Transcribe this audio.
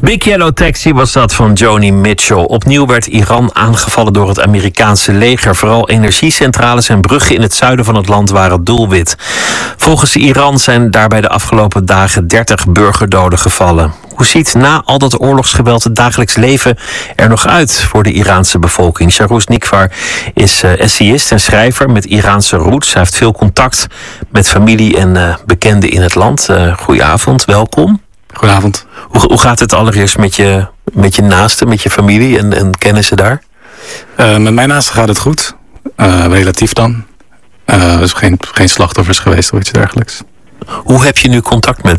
Big Yellow Taxi was dat van Joni Mitchell. Opnieuw werd Iran aangevallen door het Amerikaanse leger. Vooral energiecentrales en bruggen in het zuiden van het land waren doelwit. Volgens Iran zijn daarbij de afgelopen dagen 30 burgerdoden gevallen. Hoe ziet na al dat oorlogsgeweld het dagelijks leven er nog uit voor de Iraanse bevolking? Shahrooz Nikvar is essayist en schrijver met Iraanse roots. Hij heeft veel contact met familie en bekenden in het land. Goedenavond, welkom. Goedenavond. Hoe gaat het allereerst met je naasten, met je familie en kennissen daar? Met mijn naasten gaat het goed. Relatief dan. Er is geen slachtoffers geweest of iets dergelijks. Hoe heb je nu contact